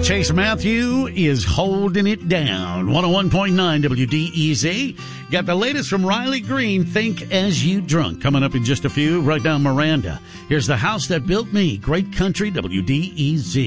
Chase Matthew is holding it down. 101.9 WDEZ. Got the latest from Riley Green, Think As You Drunk, coming up in just a few. Right down Miranda. Here's The House That Built Me, Great Country, WDEZ.